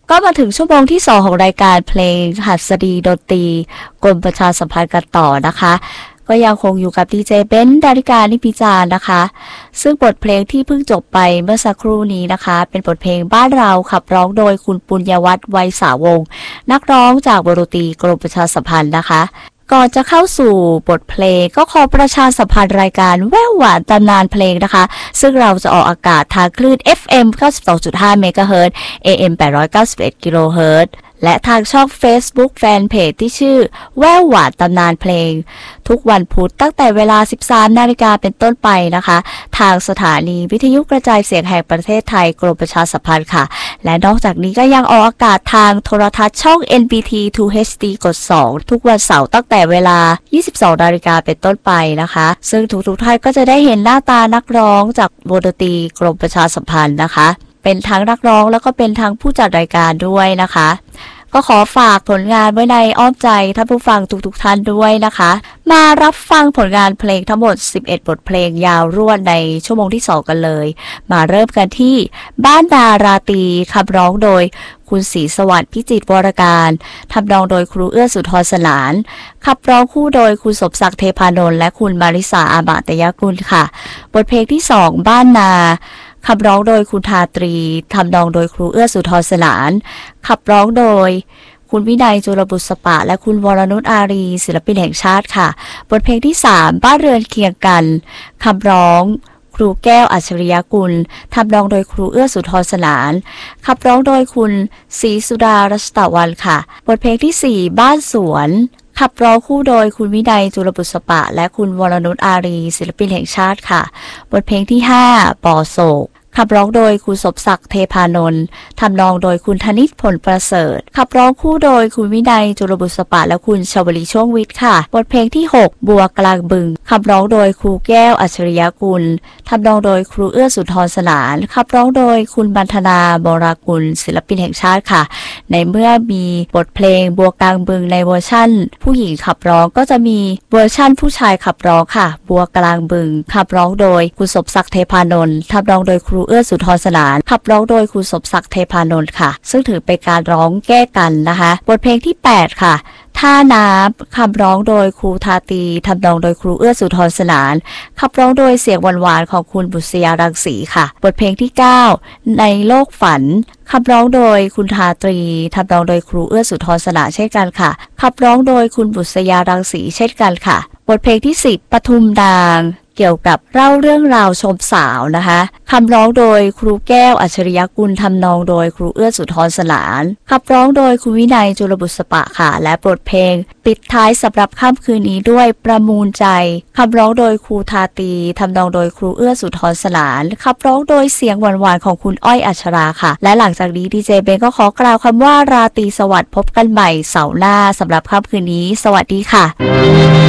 ก็มาถึงชั่วโมงที่2ของรายการเพลงหัสดีดนตรีกรมประชาสัมพันธ์กันต่อนะคะก็ยังคงอยู่กับดีเจเบนซ์ดาริกานิพิจารณ์นะคะซึ่งบทเพลงที่เพิ่งจบไปเมื่อสักครู่นี้นะคะเป็นบทเพลงบ้านเราขับร้องโดยคุณปุญญวัฒน์ไวยสาวงศ์นักร้องจากวงดนตรีกรมประชาสัมพันธ์นะคะก่อนจะเข้าสู่บทเพลงก็ขอประชาสัมพันธ์รายการแว่วหวานตำนานเพลงนะคะซึ่งเราจะออกอากาศทางคลื่น FM 92.5 เมกะเฮิรตซ์ AM 891 กิโลเฮิรตซ์และทางช่อง Facebook Fanpage ที่ชื่อแว่วหวานตำนานเพลงทุกวันพุธตั้งแต่เวลา 13 นาฬิกาเป็นต้นไปนะคะทางสถานีวิทยุกระจายเสียงแห่งประเทศไทยกรมประชาสัมพันธ์ค่ะและนอกจากนี้ก็ยังออกอากาศทางโทรทัศน์ช่อง NBT 2 HD กด 2 ทุกวันเสาร์ตั้งแต่เวลา 22 นาฬิกาเป็นต้นไปนะคะซึ่งทุกท่านก็จะได้เห็นหน้าตานักร้องจากวงดนตรีกรมประชาสัมพันธ์นะคะเป็นทั้งนักร้องแล้วก็เป็นทั้งผู้จัดรายการด้วยนะคะก็ขอฝากผลงานไว้ในอ้อมใจท่านผู้ฟังทุกท่านด้วยนะคะมารับฟังผลงานเพลงทั้งหมด11บทเพลงยาวรวดในชั่วโมงที่2กันเลยมาเริ่มกันที่บ้านนาราตรีขับร้องโดยคุณศรีสวัสดิ์พิจิตรวรการทำนองโดยครูเอื้อสุนทรสนานขับร้องคู่โดยคุณสมศักดิ์เทพานนท์และคุณมาริสาอามาตยกุลค่ะบทเพลงที่2บ้านนาขับร้องโดยคุณทาตรีทำนองโดยครูเอื้อสุนทรสนานขับร้องโดยคุณวินัยจุลบุษปะและคุณวรนุชอารีศิลปินแห่งชาติค่ะบทเพลงที่3บ้านเรือนเคียงกันขับร้องครูแก้วอัจฉริยกุลทำนองโดยครูเอื้อสุนทรสนานขับร้องโดยคุณศรีสุดารัชตะวันค่ะบทเพลงที่4บ้านสวนขับร้องคู่โดยคุณวินัยจุลบุษปะและคุณวรนุชอารีศิลปินแห่งชาติค่ะบทเพลงที่5ป่อโศกขับร้องโดยคุณสมศักดิ์เทพานนท์ทำนองโดยคุณธนิตผลประเสริฐขับร้องคู่โดยคุณวินัยจุลบุษปะและคุณชวลีช่วงวิทย์ค่ะบทเพลงที่6บัวกลางบึงขับร้องโดยครูแก้วอัจฉริยกุลทำนองโดยครูเอื้อสุนทรสนานขับร้องโดยคุณบรรธนาบรากุลศิลปินแห่งชาติค่ะในเมื่อมีบทเพลงบัวกลางบึงในเวอร์ชั่นผู้หญิงขับร้องก็จะมีเวอร์ชั่นผู้ชายขับร้องค่ะบัวกลางบึงขับร้องโดยคุณสมศักดิ์เทพานนท์ทำนองโดยครูเอื้อสุนทรสนานขับร้องโดยคุณสมศักดิ์เทพานนท์ค่ะซึ่งถือเป็นการร้องแก้กันนะคะบทเพลงที่8ค่ะท่าน้ำขับร้องโดยครูทาตีทำนองโดยครูเอื้อสุนทรสนานขับร้องโดยเสียงหวานๆของคุณบุษยารังสีค่ะบทเพลงที่9ในโลกฝันขับร้องโดยคุณทาตรีทำนองโดยครูเอื้อสุนทรสนานเช่นกันค่ะขับร้องโดยคุณบุษยารังสีเช่นกันค่ะบทเพลงที่10ปทุมนางเกี่ยวกับเล่าเรื่องราวชมสาวนะคะคำร้องโดยครูแก้วอัจฉริยกุลทำนองโดยครูเอื้อสุนทรสนานขับร้องโดยคุณวินัยจุลบุษปะค่ะและบทเพลงปิดท้ายสำหรับค่ำคืนนี้ด้วยประมูลใจคำร้องโดยครูทาตีทำนองโดยครูเอื้อสุนทรสนานขับร้องโดยเสียงหวานๆของคุณอ้อยอัชราค่ะและหลังจากนี้ดีเจเบนก็ขอกล่าวคำว่าราตรีสวัสดิ์พบกันใหม่เสาร์หน้าสำหรับค่ำคืนนี้สวัสดีค่ะ